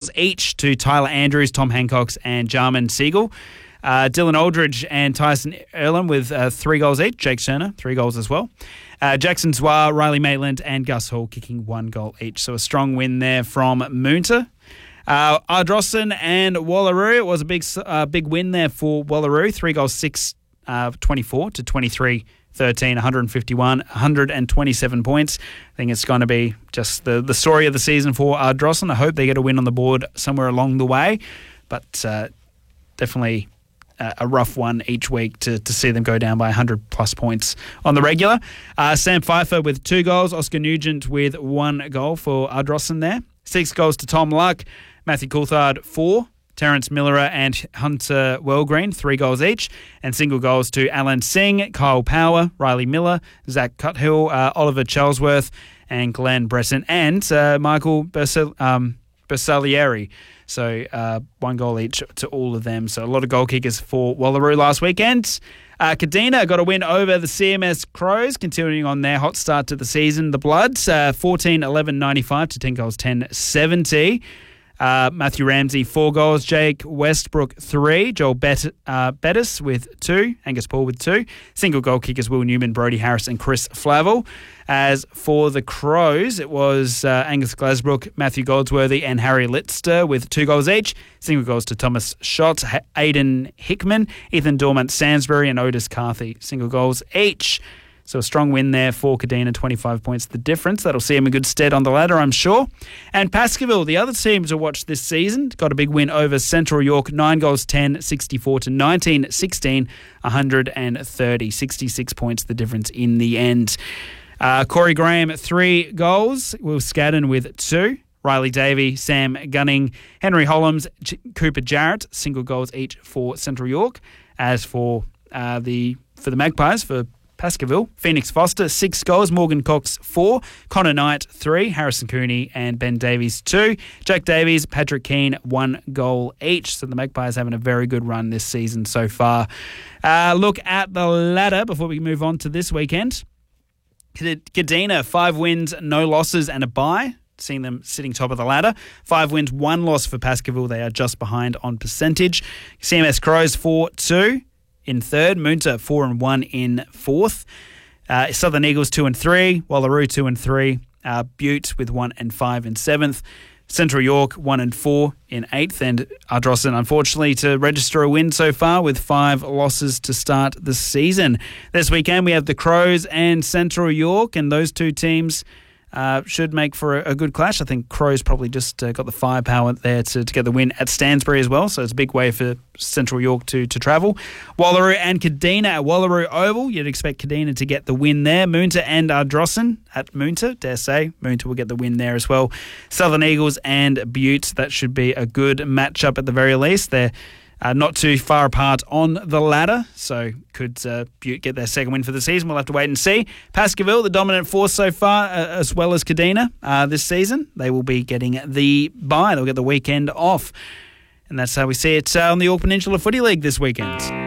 each to Tyler Andrews, Tom Hancox and Jarman Siegel. Dylan Aldridge and Tyson Erlin with 3 goals each. Jake Turner, 3 goals as well. Jackson Zwar, Riley Maitland and Gus Hall kicking 1 goal each. So a strong win there from Moonta. Ardrossan and Wallaroo. It was a big win there for Wallaroo. 3 goals, 24 to 23 13, 151, 127 points. I think it's going to be just the story of the season for Ardrossan. I hope they get a win on the board somewhere along the way, but definitely a rough one each week to see them go down by 100-plus points on the regular. Sam Pfeiffer with 2 goals, Oscar Nugent with 1 goal for Ardrossan there. 6 goals to Tom Luck, Matthew Coulthard 4, Terence Miller and Hunter Wellgreen, 3 goals each, and single goals to Alan Singh, Kyle Power, Riley Miller, Zach Cuthill, Oliver Charlesworth, and Glenn Bresson, and Michael Bersalieri. So 1 goal each to all of them. So a lot of goal kickers for Wallaroo last weekend. Kadina got a win over the CMS Crows, continuing on their hot start to the season. The Bloods, 14-11-95 to 10 goals, 10-70. Matthew Ramsey, 4 goals. Jake Westbrook, 3. Joel Bettis with 2. Angus Paul with 2. Single goal kickers Will Newman, Brody Harris and Chris Flavel. As for the Crows, it was Angus Glasbrook, Matthew Goldsworthy and Harry Litster with 2 goals each. Single goals to Thomas Schott, Aidan Hickman, Ethan Dormant Sansbury and Otis Carthy. Single goals each. So a strong win there for Kadina, 25 points the difference. That'll see him in good stead on the ladder, I'm sure. And Baskerville, the other team to watch this season, got a big win over Central York, 9 goals, 10, 64 to 19, 16, 130, 66 points the difference in the end. Corey Graham, 3 goals. Will Scadden with 2. Riley Davey, Sam Gunning, Henry Holmes, Cooper Jarrett, single goals each for Central York. As for the Magpies, for Baskerville, Phoenix Foster, 6 goals. Morgan Cox, 4. Connor Knight, 3. Harrison Cooney and Ben Davies, 2. Jack Davies, Patrick Keane, 1 goal each. So the Magpies having a very good run this season so far. Look at the ladder before we move on to this weekend. Kadina, 5 wins, no losses and a bye. Seeing them sitting top of the ladder. 5 wins, 1 loss for Baskerville. They are just behind on percentage. CMS Crows, 4-2. In 3rd, Moonta 4-1 in 4th. Southern Eagles 2-3, Wallaroo 2-3, Butte with 1-5 in 7th. Central York 1-4 in 8th, and Ardrossan unfortunately to register a win so far with 5 losses to start the season. This weekend we have the Crows and Central York, and those two teams should make for a good clash. I think Crows probably just got the firepower there to get the win at Stansbury as well, so it's a big way for Central York to travel. Wallaroo and Kadina at Wallaroo Oval. You'd expect Kadina to get the win there. Moonta and Ardrossan at Moonta, dare say. Moonta will get the win there as well. Southern Eagles and Butte, that should be a good matchup at the very least. They're not too far apart on the ladder, so could Butte get their second win for the season? We'll have to wait and see. Baskerville, the dominant force so far, as well as Kadina this season. They will be getting the bye. They'll get the weekend off. And that's how we see it on the York Peninsula Footy League this weekend.